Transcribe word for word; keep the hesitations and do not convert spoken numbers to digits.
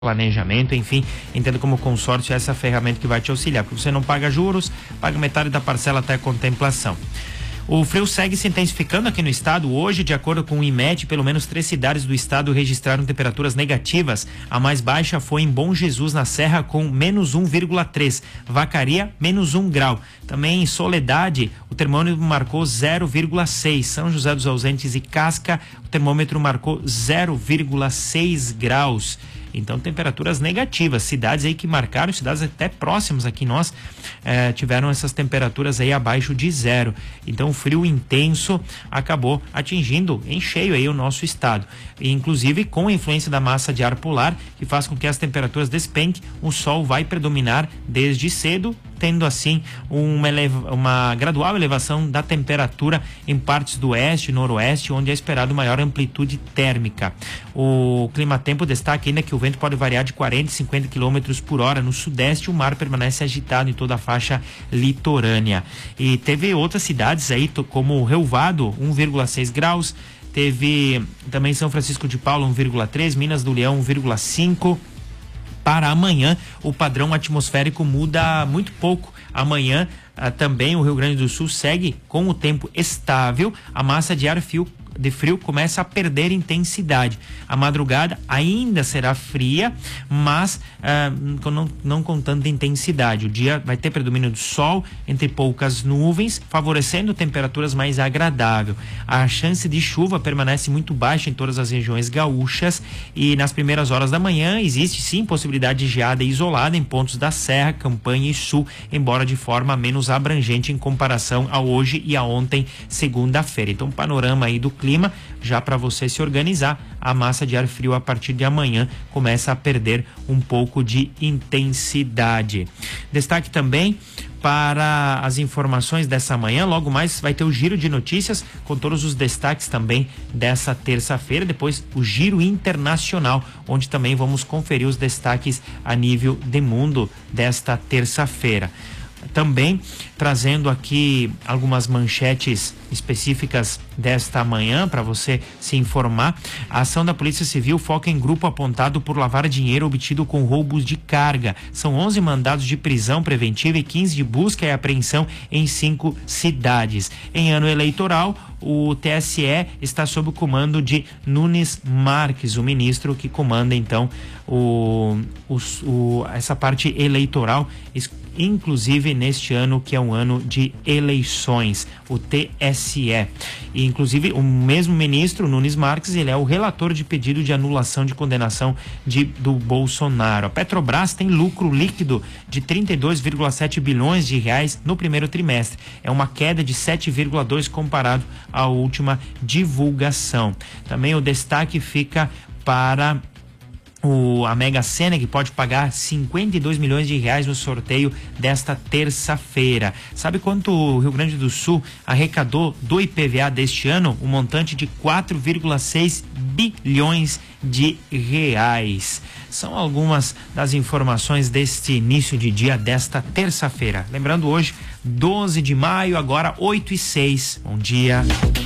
planejamento, enfim, entendo como consórcio essa ferramenta que vai te auxiliar, porque você não paga juros, paga metade da parcela até a contemplação. O frio segue se intensificando aqui no estado. Hoje, de acordo com o IMET, pelo menos três cidades do estado registraram temperaturas negativas. A mais baixa foi em Bom Jesus, na Serra, com menos um vírgula três. Vacaria, menos um grau. Também em Soledade, o termômetro marcou zero vírgula seis. São José dos Ausentes e Casca, o termômetro marcou zero vírgula seis graus. Então, temperaturas negativas. Cidades aí que marcaram, cidades até próximas aqui nós, eh, tiveram essas temperaturas aí abaixo de zero. Então, o frio intenso acabou atingindo em cheio aí o nosso estado. E, inclusive, com a influência da massa de ar polar, que faz com que as temperaturas despenquem, o sol vai predominar desde cedo, tendo assim uma, eleva, uma gradual elevação da temperatura em partes do oeste e noroeste, onde é esperado maior amplitude térmica. O clima-tempo destaca ainda que o vento pode variar de quarenta e cinquenta quilômetros por hora. No sudeste, o mar permanece agitado em toda a faixa litorânea. E teve outras cidades aí, como Rio Vado, um vírgula seis graus. Teve também São Francisco de Paula, um vírgula três, Minas do Leão, um vírgula cinco. Para amanhã, o padrão atmosférico muda muito pouco. Amanhã, ah, também o Rio Grande do Sul segue com o tempo estável. A massa de ar frio de frio começa a perder intensidade. A madrugada ainda será fria, mas ah, não, não com tanta intensidade. O dia vai ter predomínio do sol entre poucas nuvens, favorecendo temperaturas mais agradáveis. A chance de chuva permanece muito baixa em todas as regiões gaúchas e nas primeiras horas da manhã existe sim possibilidade de geada isolada em pontos da Serra, Campanha e Sul, embora de forma menos abrangente em comparação a hoje e a ontem, segunda-feira. Então, panorama aí do clima, já para você se organizar. A massa de ar frio a partir de amanhã começa a perder um pouco de intensidade. Destaque também para as informações dessa manhã. Logo mais vai ter o giro de notícias com todos os destaques também dessa terça-feira. Depois o giro internacional, onde também vamos conferir os destaques a nível de mundo desta terça-feira. Também trazendo aqui algumas manchetes específicas desta manhã para você se informar. A ação da Polícia Civil foca em grupo apontado por lavar dinheiro obtido com roubos de carga. São onze mandados de prisão preventiva e quinze de busca e apreensão em cinco cidades. Em ano eleitoral, o T S E está sob o comando de Nunes Marques, o ministro que comanda então o, o, o, essa parte eleitoral, inclusive neste ano que é um ano de eleições, o T S E. E inclusive o mesmo ministro, Nunes Marques, ele é o relator de pedido de anulação de condenação de, do Bolsonaro. A Petrobras tem lucro líquido de trinta e dois vírgula sete bilhões de reais no primeiro trimestre. É uma queda de sete vírgula dois comparado à última divulgação. Também o destaque fica para O, a Mega Sena, que pode pagar cinquenta e dois milhões de reais no sorteio desta terça-feira. Sabe quanto o Rio Grande do Sul arrecadou do I P V A deste ano? Um montante de quatro vírgula seis bilhões de reais. São algumas das informações deste início de dia desta terça-feira. Lembrando, hoje, doze de maio, agora oito e seis. Bom dia.